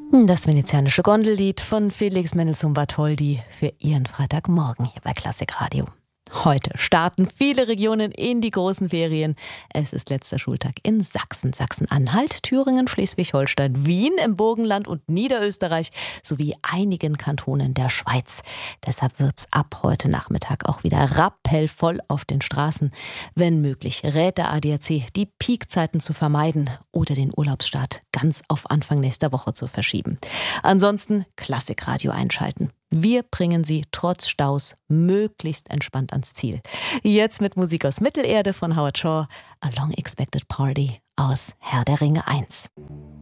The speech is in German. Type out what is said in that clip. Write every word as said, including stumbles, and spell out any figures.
Das venezianische Gondellied von Felix Mendelssohn Bartholdy für Ihren Freitagmorgen hier bei Klassik Radio. Heute starten viele Regionen in die großen Ferien. Es ist letzter Schultag in Sachsen, Sachsen-Anhalt, Thüringen, Schleswig-Holstein, Wien im Burgenland und Niederösterreich sowie einigen Kantonen der Schweiz. Deshalb wird's ab heute Nachmittag auch wieder rappelvoll auf den Straßen. Wenn möglich, rät der A D A C, die Peakzeiten zu vermeiden oder den Urlaubsstart ganz auf Anfang nächster Woche zu verschieben. Ansonsten Klassik Radio einschalten. Wir bringen Sie trotz Staus möglichst entspannt ans Ziel. Jetzt mit Musik aus Mittelerde von Howard Shore, A Long Expected Party aus Herr der Ringe eins.